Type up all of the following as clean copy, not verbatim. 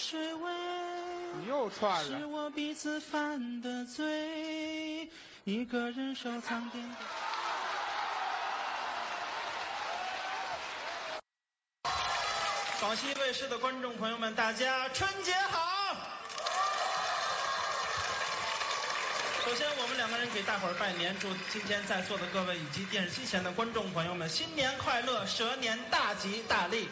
水味， 你又串了。 是我彼此犯的罪，一个人收藏点点。广西卫视的观众朋友们，大家春节好！首先，我们两个人给大伙儿拜年，祝今天在座的各位以及电视机前的观众朋友们新年快乐，蛇年大吉大利。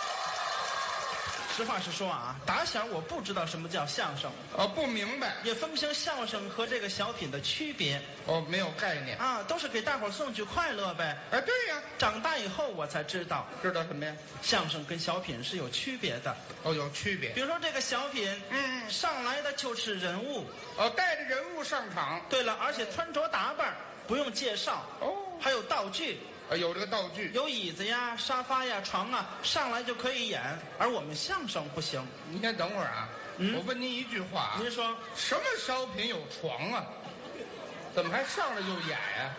实话实说啊，打小我不知道什么叫相声， 不明白， 也分不清相声和这个小品的区别。 没有概念啊，都是给大伙儿送去快乐呗。 哎，对呀， 长大以后我才知道， 知道什么呀？ 相声跟小品是有区别的。 有区别。 比如说这个小品，上来的就是人物， 带着人物上场。 对了，而且穿着打扮不用介绍，还有道具。 有这个道具， 有椅子呀、沙发呀、床啊，上来就可以演。而我们相声不行。 您先等会儿啊，我问您一句话， 您说什么小品有床啊？怎么还上来就演呀？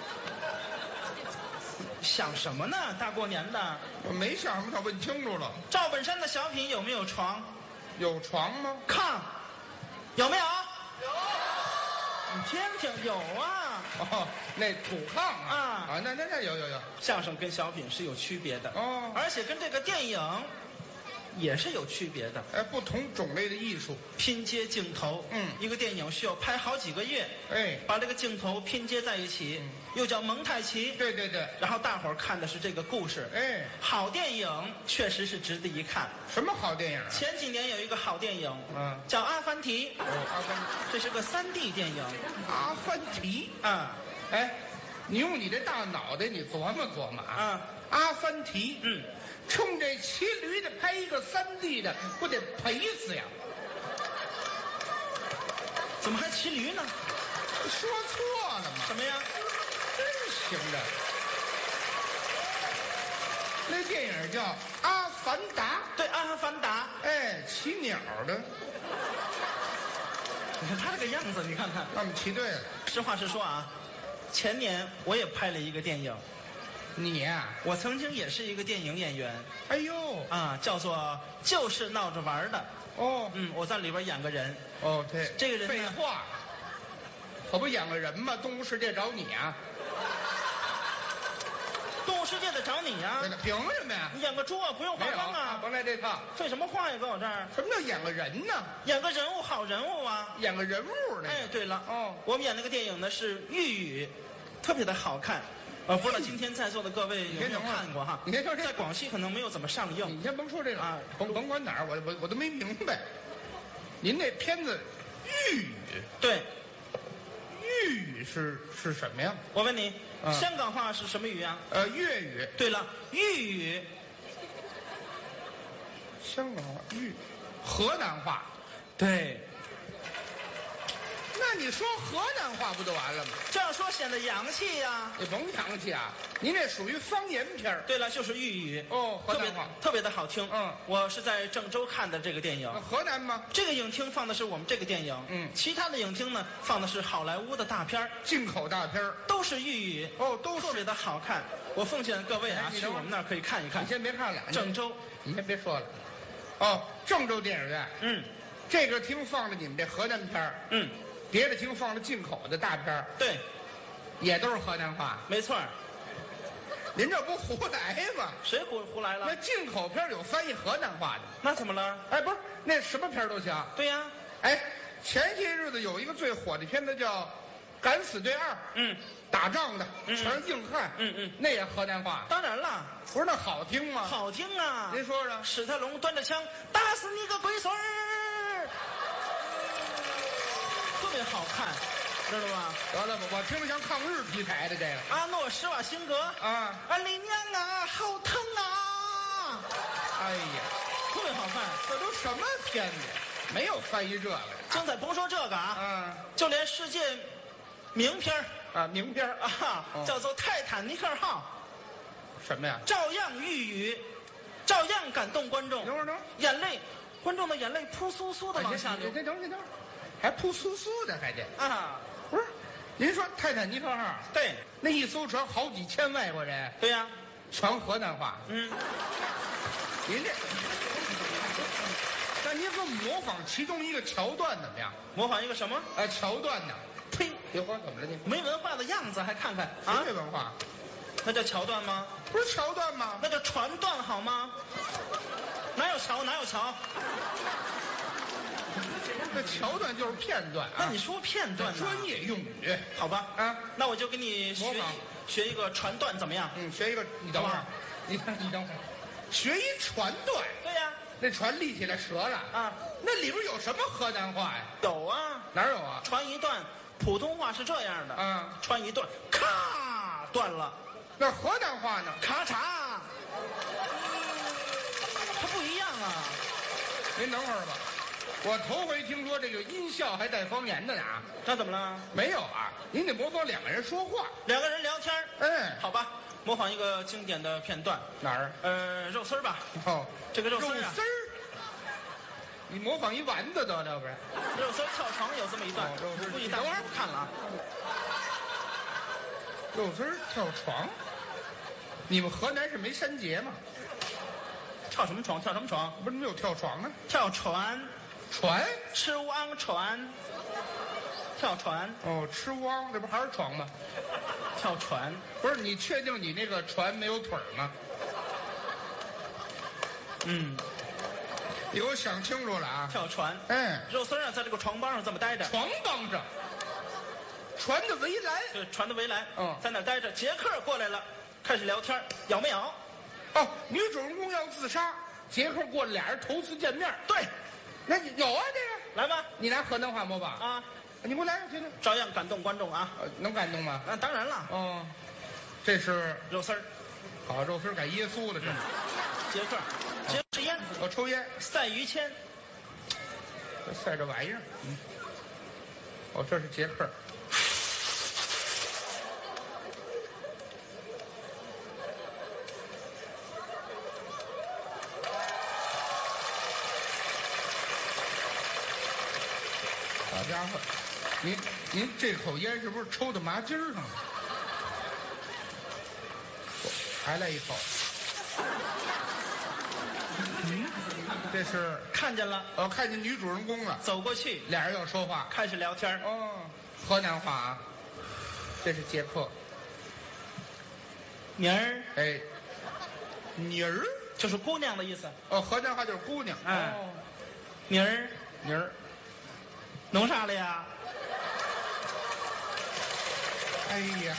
想什么呢？大过年的， 我没想什么，他问清楚了。 赵本山的小品有没有床？ 有床吗？ 炕有没有？有。你听听，有啊。 那土炕啊，那有。 相声跟小品是有区别的而且跟这个电影也是有区别的。 不同种类的艺术， 拼接镜头，一个电影需要拍好几个月，把这个镜头拼接在一起，又叫蒙太奇。 对。 然后大伙儿看的是这个故事，好电影确实是值得一看。 什么好电影啊？ 前几年有一个好电影，叫《阿凡提》。 阿凡提， 这是个3D 电影。 阿凡提啊， 你用你这大脑袋，你琢磨琢磨啊。阿凡提，冲这骑驴的拍一个3D 的，不得赔死呀？ 怎么还骑驴呢？ 说错了吗？ 什么呀？ 真行的。那电影叫《阿凡达》。 对，《阿凡达》。 骑鸟的。 你看他这个样子，你看看。 那我们骑对了。 实话实说啊，前年我也拍了一个电影。 你呀？ 我曾经也是一个电影演员。 哎呦叫做就是闹着玩的。我在里边演个人。 对， 这个人废话，可不演个人吗？动物世界找你啊？ 动物世界得找你呀？ 凭什么呀？ 你演个猪啊，不用化妆啊？ 甭来这套。 废什么话呀，搁我这儿？ 什么叫演个人呢？ 演个人物，好人物啊。 演个人物呢？ 对了，我们演那个电影呢是《玉宇》，特别的好看。不知道今天在座的各位有没有看过哈？ 你先说这， 在广西可能没有怎么上映。 你先甭说这个甭管哪儿，我都没明白。您那片子《玉宇》 对， 粤语是什么呀？ 我问你，香港话是什么语啊？ 粤语。 对了，粤语。 香港话、河南话。 对。 那你说河南话不就完了吗？ 这样说显得洋气呀。 你甭洋气啊，您这属于方言片。 对了，就是粤语。 河南话特别的好听。我是在郑州看的这个电影。 河南吗？ 这个影厅放的是我们这个电影。其他的影厅呢放的是好莱坞的大片， 进口大片， 都是粤语。都特别的好看。我奉劝各位去我们那儿可以看一看。 你先别看了， 郑州， 你先别说了。郑州电影院。这个厅放的你们这河南片。别的厅放了进口的大片。 对， 也都是河南话。 没错。 您这不胡来吗？ 谁胡来了？ 那进口片有翻译河南话的。 那怎么了？ 不是，那什么片都行。 对呀。 前些日子有一个最火的片子叫《敢死队2》。打仗的，全是硬汉。那也河南话。 当然了。 不是那好听吗？ 好听啊。 您说说。 史泰龙端着枪，打死你个龟孙儿。特别好看，知道吗？ 得了吧，我听着像抗日题材的这个。 阿诺施瓦辛格李娘啊，好疼啊！ 哎呀， 特别好看。 这都什么片子？没有翻译这个。 精彩，甭说这个就连世界名片名片叫做《泰坦尼克号》。 什么呀？ 照样寓语，照样感动观众。 等会儿， 眼泪，观众的眼泪扑簌簌的往下流。 等会儿，还扑簌簌的，还得不是？您说泰坦尼克号？ 对， 那一艘船好几千外国人。 对呀， 全河南话。您这，那您您给我模仿其中一个桥段怎么样？ 模仿一个什么？ 桥段呢？ 呸！ 别慌，怎么了你？ 没文化的样子还看看啊？没文化？ 那叫桥段吗？ 不是桥段吗？ 那叫传段好吗？哪有桥？哪有桥？ 这桥段就是片段啊。 那你说片段呢？ 专业用语。 好吧。 啊， 那我就给你学一个传段怎么样？ 学一个，你等会儿，你等会儿，学一传段。 对呀。 那船立起来折了啊？那里边有什么河南话呀？ 有啊。 哪有啊？ 传一段，普通话是这样的啊，传一段，咔断了。 那河南话呢？ 咔嚓。它不一样啊。 您等会儿吧，我头回听说这个音效还带方言的呢。 那怎么了？ 没有啊，您得模仿两个人说话， 两个人聊天。好吧，模仿一个经典的片段。 哪儿？ 肉丝儿吧。 哦， 这个肉丝儿啊。 肉丝儿。你模仿一丸子得了，不是？ 肉丝跳床有这么一段，估计大伙儿看了啊。 肉丝跳床？你们河南是没山节吗？ 跳什么床？跳什么床？ 不是没有跳床啊？ 跳船。 船？ 吃汪船。跳船。 哦，吃汪，这不还是床吗？ 跳船。 不是，你确定你那个船没有腿吗？你给我想清楚了啊！ 跳船。肉丝啊，在这个床帮上这么待着。 床帮上。船的围栏。 对，船的围栏。在那待着。杰克过来了，开始聊天，咬没咬？ 哦，女主人公要自杀，杰克过来，俩人头次见面。 对， 那有啊，这个。 来吧， 你拿河南话模仿啊！ 你给我来，听听。 照样感动观众啊！ 能感动吗？ 那当然了。 哦，这是肉丝儿。 好，肉丝改耶稣了，这是。 杰克，吃烟。 我抽烟。 赛于谦。 赛这玩意儿。哦，这是杰克。好家伙，您这口烟是不是抽到麻筋上了？还来一口。这是看见了。 看见女主人公了。 走过去， 俩人要说话， 开始聊天。 河南话啊。这是杰克。 妮儿。 妮儿就是姑娘的意思。 河南话就是姑娘。 妮儿。 妮儿。 弄啥了呀？ 哎呀！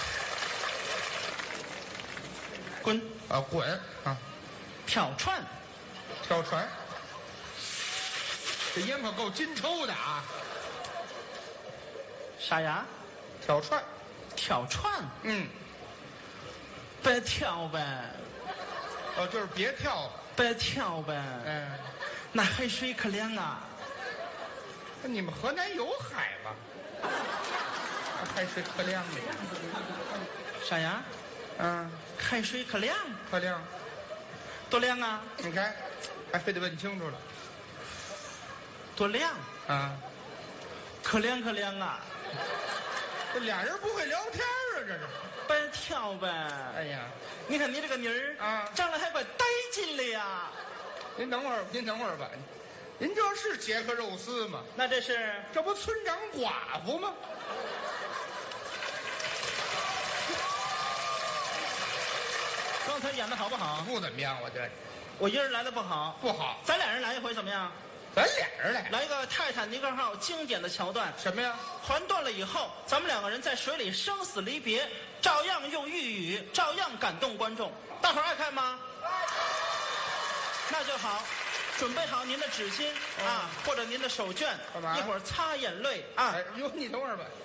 滚！ 滚啊！ 跳船。 跳船。这烟可够金抽的啊！ 啥呀？ 跳船。 跳船。别跳呗。 就是别跳。 别跳呗。那海水可凉啊。 你们河南有海吗？海水可凉的。 啥呀？海水可凉。 可凉。 多凉啊？ 你看，还非得问清楚了。 多凉啊？ 可凉可凉啊！ 这俩人不会聊天啊，这是。 别跳呗。 哎呀， 你看你这个妮儿啊，长得还怪带劲的呀。 您等会儿吧。您这是杰克肉丝吗？ 那这不村长寡妇吗？ 刚才演的好不好？ 不怎么样，我觉得。 我一人来的不好。 不好。 咱俩人来一回怎么样？ 咱俩人来一个泰坦尼克号经典的桥段。 什么呀？ 船断了以后，咱们两个人在水里生死离别，照样用豫语，照样感动观众。大伙儿爱看吗？那就好。准备好您的纸巾啊，或者您的手绢，一会儿擦眼泪啊。 你等会儿吧。